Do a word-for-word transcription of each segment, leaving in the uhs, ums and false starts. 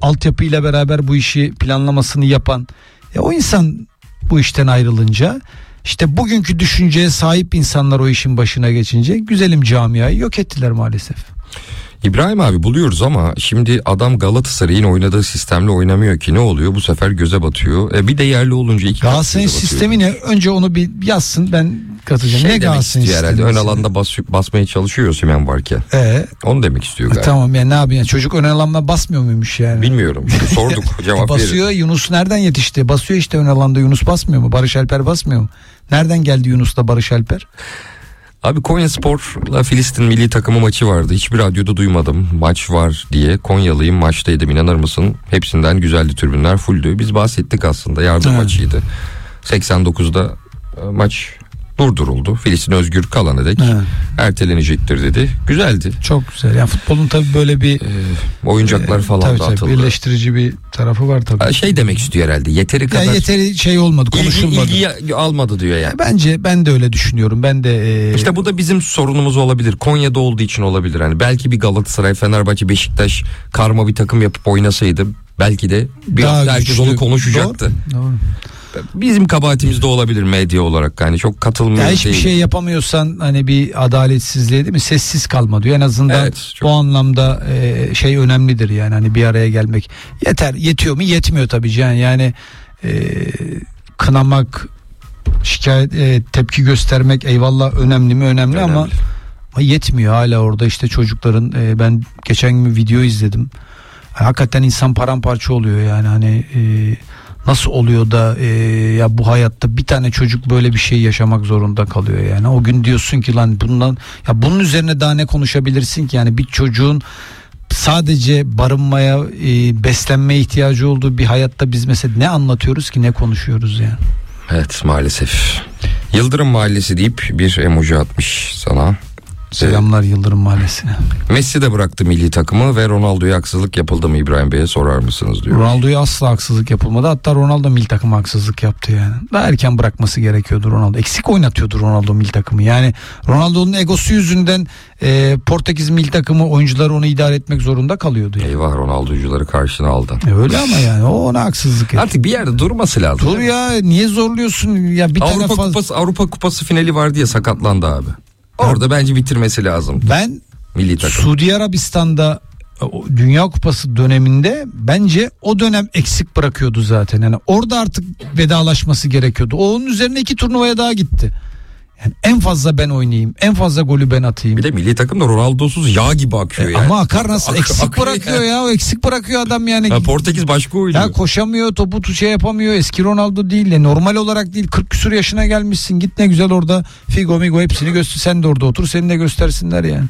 altyapıyla beraber bu işi planlamasını yapan e, o insan bu işten ayrılınca işte bugünkü düşünceye sahip insanlar o işin başına geçince güzelim camiayı yok ettiler maalesef. İbrahim abi buluyoruz ama şimdi adam Galatasaray'ın oynadığı sistemle oynamıyor ki, ne oluyor? Bu sefer göze batıyor. E bir de yerli olunca iki Galatasaray'ın sistemi ne? Önce onu bir yazsın, ben katacağım. Şey ne Galatasaray'ın sistemi? Herhalde ön alanda bas, basmaya çalışıyor Osimhen varken. Ee, onu demek istiyor galiba. E, tamam yani ne yapayım? Yani çocuk ön alanda basmıyor muymuş yani? Bilmiyorum. Sorduk cevap basıyor verir. Yunus nereden yetişti? Basıyor işte ön alanda, Yunus basmıyor mu? Barış Alper basmıyor mu? Nereden geldi Yunus'la Barış Alper? Abi Konyaspor'la Filistin milli takımı maçı vardı. Hiçbir radyoda duymadım maç var diye. Konyalıyım, maçtaydım, inanır mısın? Hepsinden güzeldi, tribünler fulldü. Biz bahsettik aslında, yardım evet. maçıydı. seksen dokuzda maç durduruldu. Filistin özgür kalana dek evet. ertelenecektir dedi. Güzeldi. Çok güzel. Yani futbolun tabii böyle bir ee, oyuncaklar falan tabii, dağıtıldı. Tabii birleştirici bir tarafı var tabii. Şey demek istiyor herhalde. Yeteri kadar. Ya yeteri şey olmadı, konuşulmadı. İlgi, ilgi almadı diyor yani. Bence ben de öyle düşünüyorum. Ben de e... İşte bu da bizim sorunumuz olabilir. Konya'da olduğu için olabilir. Hani belki bir Galatasaray, Fenerbahçe, Beşiktaş karma bir takım yapıp oynasaydı belki de bir hafta herkes onu konuşacaktı. Doğru. Doğru. Bizim kabahatimiz de olabilir medya olarak, yani çok katılmıyor ya hiçbir değil. şey yapamıyorsan hani bir adaletsizliğe değil mi, sessiz kalma diyor en azından. Evet, çok... bu anlamda e, şey önemlidir yani, hani bir araya gelmek yeter, yetiyor mu yetmiyor tabii yani yani e, kınamak, şikayet e, tepki göstermek eyvallah önemli mi önemli, önemli. Ama, ama yetmiyor hala orada işte çocukların e, ben geçen gün bir video izledim, hakikaten insan paramparça oluyor yani hani e, nasıl oluyor da e, ya bu hayatta bir tane çocuk böyle bir şey yaşamak zorunda kalıyor yani. O gün diyorsun ki lan bundan, ya bunun üzerine daha ne konuşabilirsin ki yani, bir çocuğun sadece barınmaya, e, beslenmeye ihtiyacı olduğu bir hayatta biz mesela ne anlatıyoruz ki, ne konuşuyoruz yani. Evet maalesef. Yıldırım Mahallesi deyip bir emoji atmış sana. Selamlar Yıldırım Mahallesi'ne. Messi de bıraktı milli takımı ve Ronaldo'ya haksızlık yapıldı mı İbrahim Bey'e sorar mısınız diyor. Ronaldo'ya asla haksızlık yapılmadı. Hatta Ronaldo milli takıma haksızlık yaptı yani. Daha erken bırakması gerekiyordu Ronaldo. Eksik oynatıyordu Ronaldo milli takımı. Yani Ronaldo'nun egosu yüzünden e, Portekiz milli takımı oyuncuları onu idare etmek zorunda kalıyordu. Yani. Eyvah, Ronaldo'cuları karşına aldı. E öyle ama yani o ona haksızlık etti. Artık bir yerde durması lazım. Dur ya, niye zorluyorsun ya, bir Avrupa tane fazla... Kupası, Avrupa Kupası finali var diye sakatlandı abi. Orada bence bitirmesi lazım. Ben Suudi Arabistan'da Dünya Kupası döneminde bence o dönem eksik bırakıyordu zaten. Yani orada artık vedalaşması gerekiyordu. O onun üzerine iki turnuvaya daha gitti. Yani en fazla ben oynayayım, en fazla golü ben atayım. Bir de milli takımda Ronaldo'suz yağ gibi akıyor e, yani. Ama akar nasıl? Ak- eksik akıyor bırakıyor yani. ya. O eksik bırakıyor adam yani. Ha, Portekiz başka oynuyor. Ya koşamıyor, topu şey yapamıyor. Eski Ronaldo değil. Ya, normal olarak değil. kırk küsur yaşına gelmişsin. Git ne güzel orada Figo Migo hepsini göster. Sen de orada otur. Seni de göstersinler yani.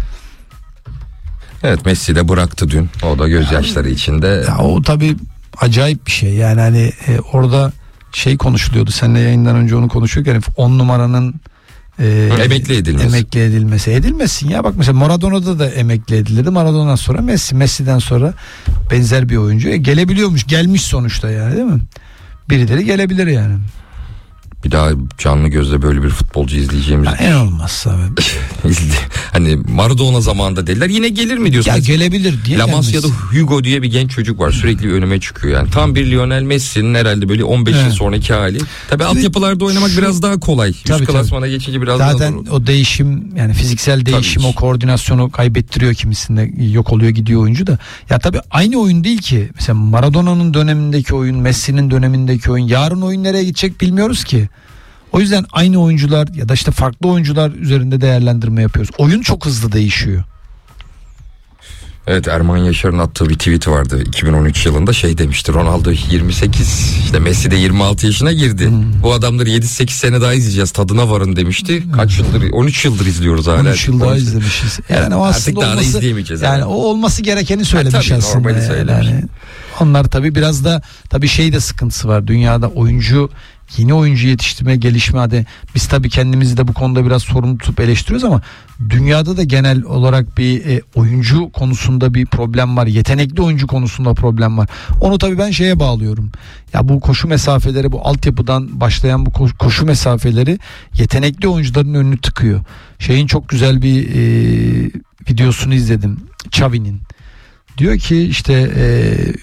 Evet, Messi de bıraktı dün. O da gözyaşları ya, içinde. Ya o tabii acayip bir şey. Yani hani e, orada şey konuşuluyordu. Seninle yayından önce onu konuşuyorduk. Yani on numaranın e, emekli edilmesi. Emekli edilmesi. Edilmesin ya. Bak mesela Maradona'da da emekli edilirdi. Maradona'dan sonra Messi. Messi'den sonra benzer bir oyuncu. E, gelebiliyormuş. Gelmiş sonuçta yani, değil mi? Birileri gelebilir yani. Bir daha canlı gözle böyle bir futbolcu izleyeceğimiz. Ya en olmazsa abi. Hani Maradona zamanında dediler, yine gelir mi diyorsun? Ya gelebilir diye. La Masia'da Hugo diye bir genç çocuk var, sürekli önüme çıkıyor yani. Tam bir Lionel Messi'nin herhalde böyle on beş evet. yıl sonraki hali. Tabii altyapılarda oynamak şu, biraz daha kolay. Tabii, üst klasmana geçince biraz zaten daha zor. O değişim, yani fiziksel değişim, o koordinasyonu kaybettiriyor kimisinde, yok oluyor gidiyor oyuncu da. Ya tabii aynı oyun değil ki. Mesela Maradona'nın dönemindeki oyun, Messi'nin dönemindeki oyun. Yarın oyun nereye gidecek bilmiyoruz ki. O yüzden aynı oyuncular ya da işte farklı oyuncular üzerinde değerlendirme yapıyoruz. Oyun çok hızlı değişiyor. Evet, Erman Yaşar'ın attığı bir tweet vardı iki bin on üç yılında, şey demişti: Ronaldo yirmi sekiz, işte Messi de yirmi altı yaşına girdi. Hmm. Bu adamları yedi sekiz sene daha izleyeceğiz, tadına varın demişti. Kaç yıldır? on üç yıldır izliyoruz hala. on üç yıl daha izlemişiz. Yani o artık daha olması, da izleyemeyeceğiz. Yani, yani o olması gerekeni söylemiş ha, aslında. Normali söylemiş. Yani onlar tabii biraz da tabii şey de sıkıntısı var. Dünyada oyuncu, yeni oyuncu yetiştirme, gelişme hadi biz tabii kendimizi de bu konuda biraz sorumlu tutup eleştiriyoruz ama dünyada da genel olarak bir e, oyuncu konusunda bir problem var. Yetenekli oyuncu konusunda problem var. Onu tabii ben şeye bağlıyorum. Ya bu koşu mesafeleri, bu altyapıdan başlayan bu koşu, koşu mesafeleri yetenekli oyuncuların önünü tıkıyor. Şeyin çok güzel bir e, videosunu izledim. Xavi'nin. Diyor ki işte e,